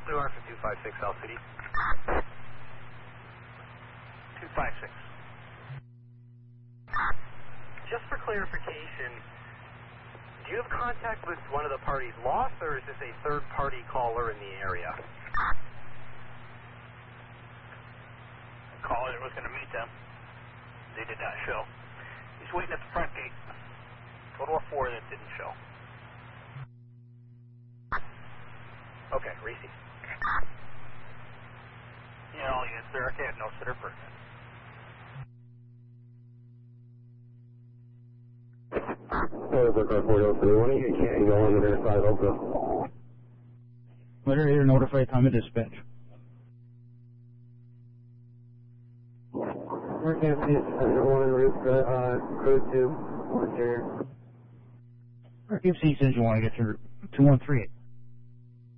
Blue Arc 256 LCD. 256. Just for clarification, do you have contact with one of the parties lost, or is this a third-party caller in the area? The caller was going to meet them. They did not show. He's waiting at the front gate. Total of 4 that didn't show. Okay, Reese. Yeah, all units there. Okay, no sitter pertinent. Over car 4031, you can't go on the other side of the... Letter here, notify time of dispatch. We're camping on route, crew 2, what's your... RQC says you want to get to 2138.